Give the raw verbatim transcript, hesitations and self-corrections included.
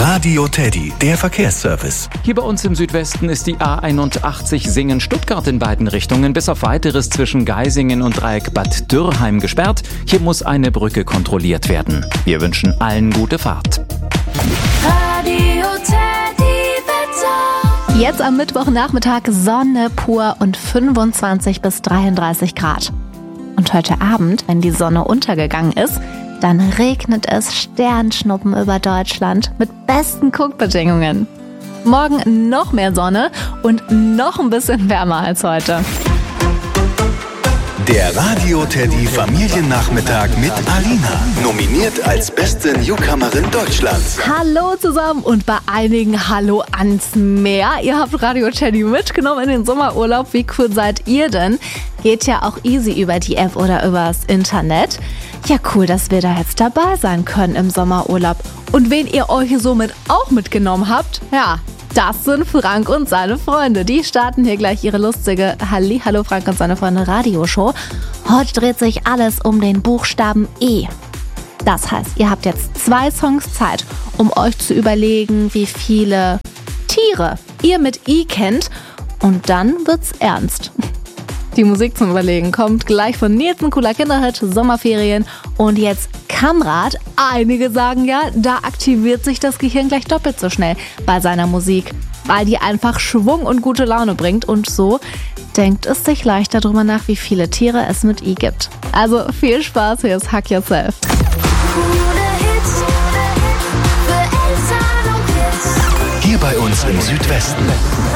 Radio Teddy, der Verkehrsservice. Hier bei uns im Südwesten ist die A einundachtzig Singen-Stuttgart in beiden Richtungen bis auf Weiteres zwischen Geisingen und Dreieck Bad Dürrheim gesperrt. Hier muss eine Brücke kontrolliert werden. Wir wünschen allen gute Fahrt. Radio Teddy Wetter. Jetzt am Mittwochnachmittag Sonne pur und fünfundzwanzig bis dreiunddreißig Grad. Und heute Abend, wenn die Sonne untergegangen ist, dann regnet es Sternschnuppen über Deutschland mit besten Guckbedingungen. Morgen noch mehr Sonne und noch ein bisschen wärmer als heute. Der Radio Teddy Familiennachmittag mit Alina. Nominiert als beste Newcomerin Deutschlands. Hallo zusammen und bei einigen Hallo ans Meer. Ihr habt Radio Teddy mitgenommen in den Sommerurlaub. Wie cool seid ihr denn? Geht ja auch easy über die App oder übers Internet. Ja, cool, dass wir da jetzt dabei sein können im Sommerurlaub. Und wen ihr euch somit auch mitgenommen habt, ja, das sind Frank und seine Freunde. Die starten hier gleich ihre lustige Halli, Hallo Frank und seine Freunde Radioshow. Heute dreht sich alles um den Buchstaben E. Das heißt, ihr habt jetzt zwei Songs Zeit, um euch zu überlegen, wie viele Tiere ihr mit I kennt. Und dann wird's ernst. Die Musik zum Überlegen kommt gleich von Nils, ein cooler Kinderhit, Sommerferien und jetzt Kamrat. Einige sagen ja, da aktiviert sich das Gehirn gleich doppelt so schnell bei seiner Musik, weil die einfach Schwung und gute Laune bringt und so denkt es sich leichter drüber nach, wie viele Tiere es mit I gibt. Also viel Spaß, hier ist Hack Yourself. Hier bei uns im Südwesten.